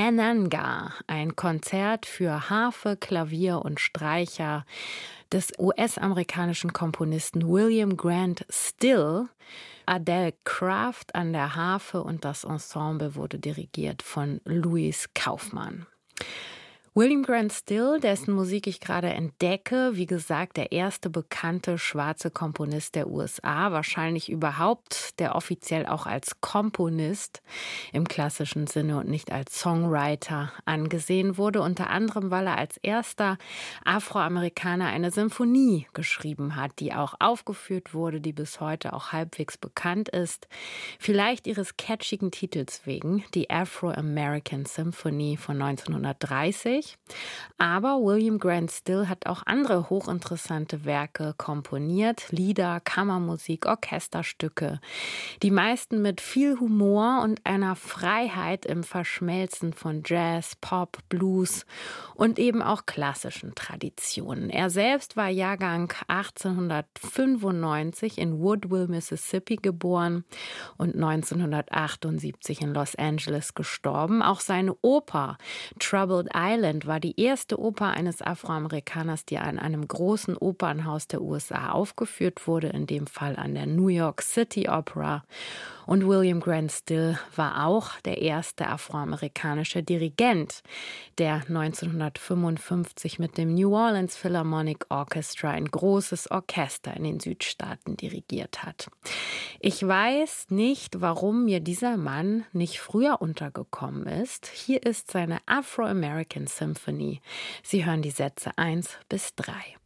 Ananga, ein Konzert für Harfe, Klavier und Streicher des US-amerikanischen Komponisten William Grant Still. Adele Craft an der Harfe und das Ensemble wurde dirigiert von Louis Kaufmann. William Grant Still, dessen Musik ich gerade entdecke, wie gesagt, der erste bekannte schwarze Komponist der USA, wahrscheinlich überhaupt, der offiziell auch als Komponist im klassischen Sinne und nicht als Songwriter angesehen wurde, unter anderem, weil er als erster Afroamerikaner eine Symphonie geschrieben hat, die auch aufgeführt wurde, die bis heute auch halbwegs bekannt ist, vielleicht ihres catchigen Titels wegen, die Afro-American Symphony von 1930. Aber William Grant Still hat auch andere hochinteressante Werke komponiert, Lieder, Kammermusik, Orchesterstücke, die meisten mit viel Humor und einer Freiheit im Verschmelzen von Jazz, Pop, Blues und eben auch klassischen Traditionen. Er selbst war Jahrgang 1895 in Woodville, Mississippi geboren und 1978 in Los Angeles gestorben. Auch seine Oper Troubled Island war die erste Oper eines Afroamerikaners, die an einem großen Opernhaus der USA aufgeführt wurde, in dem Fall an der New York City Opera. Und William Grant Still war auch der erste afroamerikanische Dirigent, der 1955 mit dem New Orleans Philharmonic Orchestra ein großes Orchester in den Südstaaten dirigiert hat. Ich weiß nicht, warum mir dieser Mann nicht früher untergekommen ist. Hier ist seine Afro-American Symphony. Sie hören die Sätze 1 bis 3.